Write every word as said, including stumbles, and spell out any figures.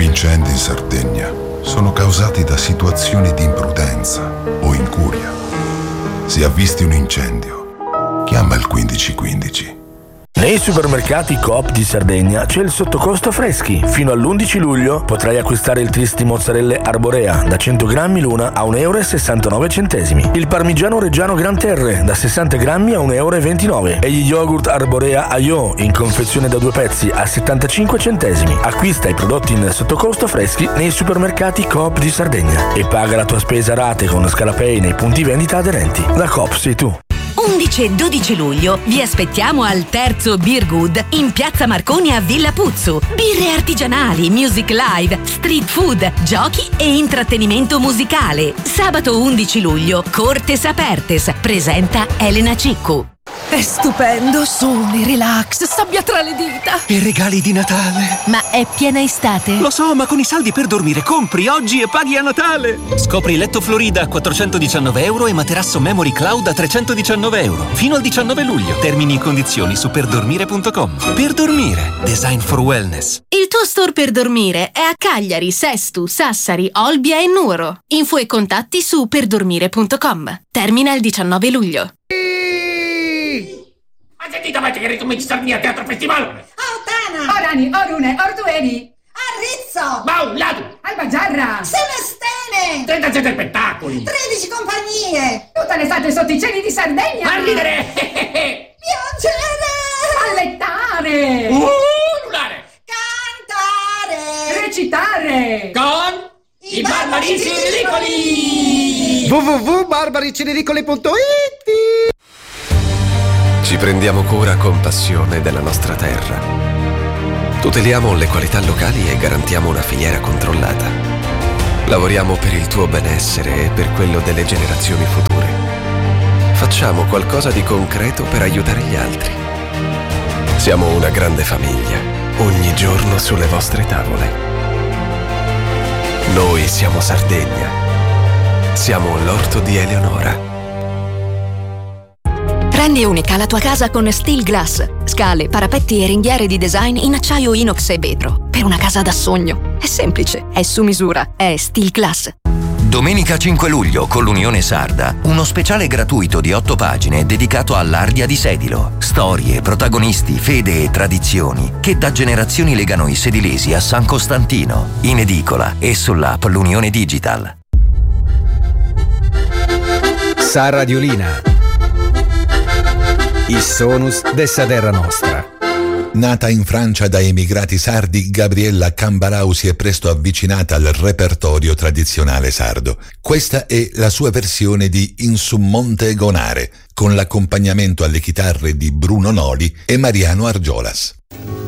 Troppi incendi in Sardegna sono causati da situazioni di imprudenza o incuria. Se avvisti un incendio, chiama il quindici quindici. Nei supermercati Coop di Sardegna c'è il sottocosto freschi. Fino all'undici luglio potrai acquistare il Tristi mozzarelle Arborea da cento grammi l'una a un euro e sessantanove centesimi. Il parmigiano reggiano Gran Terre da sessanta grammi a un euro e ventinove. E gli yogurt Arborea Aglio in confezione da due pezzi a settantacinque centesimi. Acquista i prodotti in sottocosto freschi nei supermercati Coop di Sardegna e paga la tua spesa a rate con Scalapay nei punti vendita aderenti. La Coop sei tu. undici e dodici luglio vi aspettiamo al terzo Beer Good in Piazza Marconi a Villa Puzzu. Birre artigianali, music live, street food, giochi e intrattenimento musicale. Sabato undici luglio, Cortes Apertes presenta Elena Ciccu. È stupendo, sole, relax, sabbia tra le dita. E regali di Natale. Ma è piena estate? Lo so, ma con i saldi per dormire compri oggi e paghi a Natale. Scopri letto Florida a quattrocentodiciannove euro e materasso Memory Cloud a trecentodiciannove euro. Fino al diciannove luglio. Termini e condizioni su perdormire punto com. Per dormire. Design for wellness. Il tuo store per dormire è a Cagliari, Sestu, Sassari, Olbia e Nuoro. Info e contatti su perdormire punto com. Termina il diciannove luglio. Ma sentite, avete che ricominci Sarnia Teatro Festivalone? Autana! Orani, Orune, Ortueni! Arrizzo! Bauladu! Albagiarra! Semestene! trentasette spettacoli! tredici compagnie! Tutte le state sotto i cieli di Sardegna! A ridere! Piangere! Allettare! Ululare! Cantare! Recitare! Con i Barbarici Ridicoli! w w w punto barbarici ridicoli punto it. Ci prendiamo cura con passione della nostra terra. Tuteliamo le qualità locali e garantiamo una filiera controllata. Lavoriamo per il tuo benessere e per quello delle generazioni future. Facciamo qualcosa di concreto per aiutare gli altri. Siamo una grande famiglia, ogni giorno sulle vostre tavole. Noi siamo Sardegna. Siamo l'orto di Eleonora. Rendi unica la tua casa con Steel Glass. Scale, parapetti e ringhiere di design in acciaio inox e vetro. Per una casa da sogno. È semplice, è su misura, è Steel Glass. Domenica cinque luglio con l'Unione Sarda, uno speciale gratuito di otto pagine dedicato all'Ardia di Sedilo. Storie, protagonisti, fede e tradizioni che da generazioni legano i sedilesi a San Costantino. In edicola e sull'app L'Unione Digital. Sa Radiolina. Il sonus dessa terra nostra. Nata in Francia da emigrati sardi, Gabriella Cambarau si è presto avvicinata al repertorio tradizionale sardo. Questa è la sua versione di In su Monte Gonare, con l'accompagnamento alle chitarre di Bruno Noli e Mariano Argiolas.